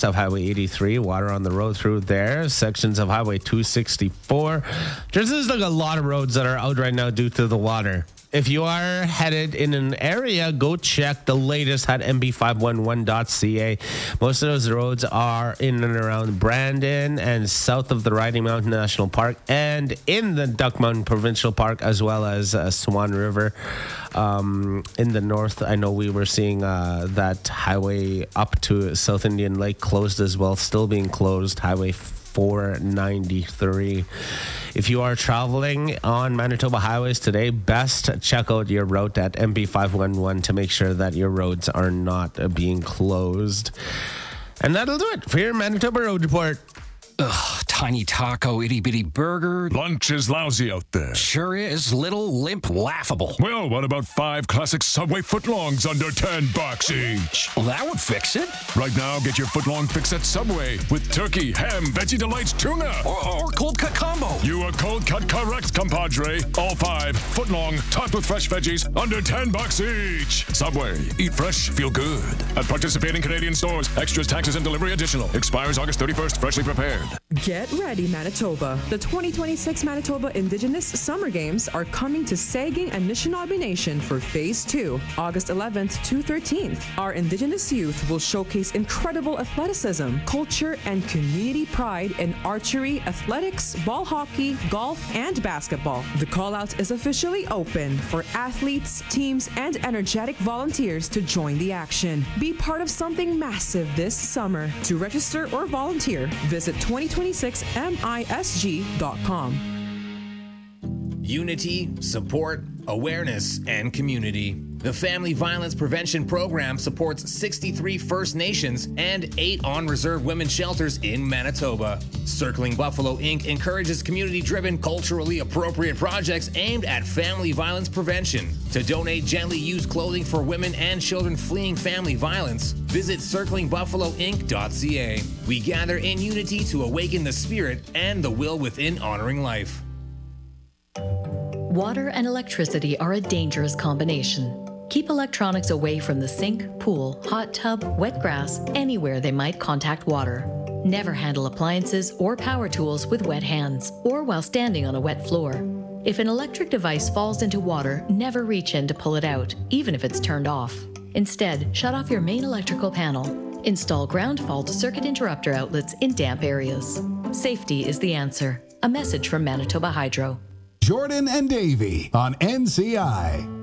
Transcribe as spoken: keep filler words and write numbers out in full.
west of Highway eighty-three. Water on the road through there. Sections of Highway two sixty-four. There's like a lot of roads that are out right now due to the water. If you are headed in an area, go check the latest at m b five one one dot c a. Most of those roads are in and around Brandon and south of the Riding Mountain National Park and in the Duck Mountain Provincial Park, as well as uh, Swan River. Um, in the north, I know we were seeing uh, that highway up to South Indian Lake closed as well, still being closed, Highway four ninety-three. If you are traveling on Manitoba highways today, best check out your route at M B five one one to make sure that your roads are not uh, being closed. And that'll do it for your Manitoba Road Report. Ugh, tiny taco, itty bitty burger. Lunch is lousy out there. Sure is. Little, limp, laughable. Well, what about five classic Subway footlongs under ten bucks each? Well, that would fix it. Right now, get your footlong fix at Subway with turkey, ham, veggie delights, tuna. Or, or cold cut combo. You are cold cut correct, compadre. All five footlong, topped with fresh veggies, under ten bucks each. Subway. Eat fresh, feel good. At participating Canadian stores, extras, taxes, and delivery additional. Expires August thirty-first. Freshly prepared. Get ready, Manitoba. The twenty twenty-six Manitoba Indigenous Summer Games are coming to Saging and Anishinaabe Nation for Phase two, August eleventh to thirteenth. Our Indigenous youth will showcase incredible athleticism, culture, and community pride in archery, athletics, ball hockey, golf, and basketball. The call-out is officially open for athletes, teams, and energetic volunteers to join the action. Be part of something massive this summer. To register or volunteer, visit twenty twenty-six misg dot com. Unity, support, awareness, and community. The Family Violence Prevention Program supports sixty-three First Nations and eight on-reserve women's shelters in Manitoba. Circling Buffalo Incorporated encourages community-driven, culturally appropriate projects aimed at family violence prevention. To donate gently used clothing for women and children fleeing family violence, visit circling buffalo inc dot c a. We gather in unity to awaken the spirit and the will within honoring life. Water and electricity are a dangerous combination. Keep electronics away from the sink, pool, hot tub, wet grass, anywhere they might contact water. Never handle appliances or power tools with wet hands or while standing on a wet floor. If an electric device falls into water, never reach in to pull it out, even if it's turned off. Instead, shut off your main electrical panel. Install ground fault circuit interrupter outlets in damp areas. Safety is the answer. A message from Manitoba Hydro. Jordan and Davey on N C I.